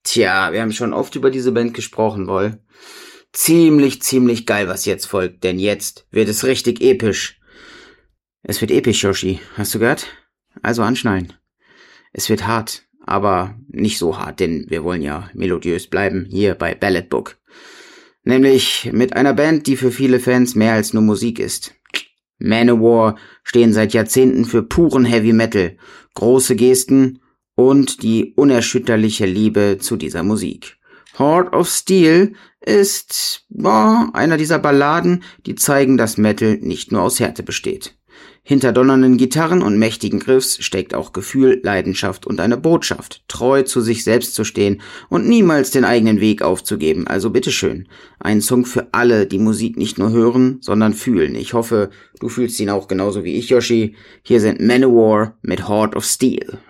Tja, wir haben schon oft über diese Band gesprochen, Woll. Ziemlich geil, was jetzt folgt, denn jetzt wird es richtig episch. Es wird episch, Yoshi. Hast du gehört? Also anschnallen. Es wird hart, aber nicht so hart, denn wir wollen ja melodiös bleiben, hier bei Ballad Book. Nämlich mit einer Band, die für viele Fans mehr als nur Musik ist. Manowar stehen seit Jahrzehnten für puren Heavy Metal, große Gesten und die unerschütterliche Liebe zu dieser Musik. Heart of Steel ist einer dieser Balladen, die zeigen, dass Metal nicht nur aus Härte besteht. Hinter donnernden Gitarren und mächtigen Griffs steckt auch Gefühl, Leidenschaft und eine Botschaft, treu zu sich selbst zu stehen und niemals den eigenen Weg aufzugeben. Also bitteschön, ein Song für alle, die Musik nicht nur hören, sondern fühlen. Ich hoffe, du fühlst ihn auch genauso wie ich, Yoshi. Hier sind Manowar mit Heart of Steel.